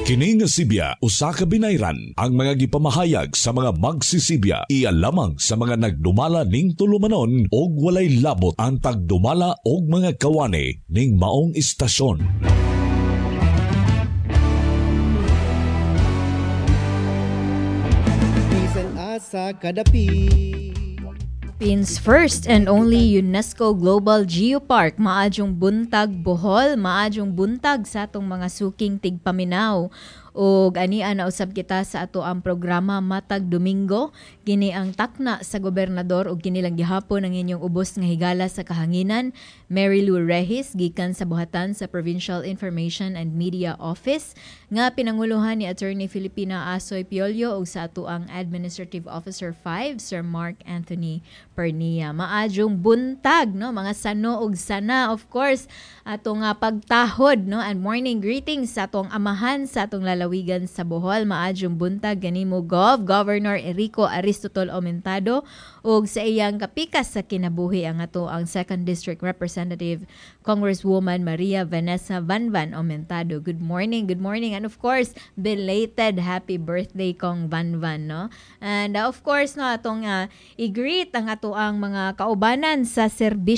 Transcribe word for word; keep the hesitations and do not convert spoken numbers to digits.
Kini nga Sibya usa ka binayran ang mga gipamahayag sa mga magsisibya iya lamang sa mga nagdumala ning tulumanon og walay labot ang pagdumala og mga kawani ning maong istasyon. Bisan asa kadapi. Philippines' first and only UNESCO Global Geopark maadjong buntag Bohol, maadjong buntag sa atong mga suking tigpaminaw. Og ania na usab kita sa ato ang programa matag Domingo, kini ang takna sa gobernador ug kini lang gihapon ang inyong ubos nga higala sa kahanginan, Mary Lou Rehis gikan sa buhatan sa Provincial Information and Media Office nga pinanguluhan ni Attorney Filipina Asoy Piollo ug sa ato ang Administrative Officer five Sir Mark Anthony Pernia. Maadjong buntag no mga sano ug sana, of course ato nga pagtahod no and morning greetings sa atong amahan sa atong lalawigan sa Bohol. Maadjong buntag kanimo Gov Governor Enrico Aristotol Aumentado ug sa iyang kapikas sa kinabuhi ang ato ang second District Representative Congresswoman Maria Vanessa Vanvan Aumentado. Good morning, good morning, and of course belated happy birthday Kong Vanvan no. And uh, of course no atong uh, i-greet ang ato ang mga kaubanan sa serbisyo